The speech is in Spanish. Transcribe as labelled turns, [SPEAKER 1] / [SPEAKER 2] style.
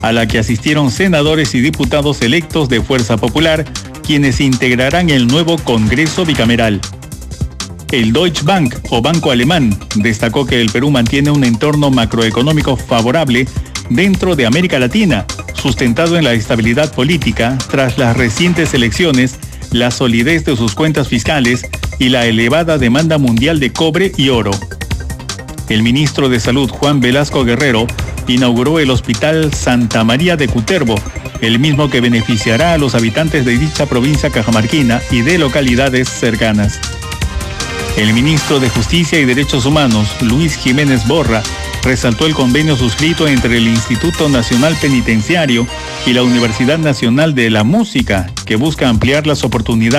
[SPEAKER 1] a la que asistieron senadores y diputados electos de Fuerza Popular, quienes integrarán el nuevo Congreso bicameral. El Deutsche Bank, o Banco Alemán, destacó que el Perú mantiene un entorno macroeconómico favorable dentro de América Latina, sustentado en la estabilidad política tras las recientes elecciones, la solidez de sus cuentas fiscales y la elevada demanda mundial de cobre y oro. El ministro de Salud, Juan Velasco Guerrero, inauguró el Hospital Santa María de Cutervo, el mismo que beneficiará a los habitantes de dicha provincia cajamarquina y de localidades cercanas. El ministro de Justicia y Derechos Humanos, Luis Jiménez Borra, resaltó el convenio suscrito entre el Instituto Nacional Penitenciario y la Universidad Nacional de la Música, que busca ampliar las oportunidades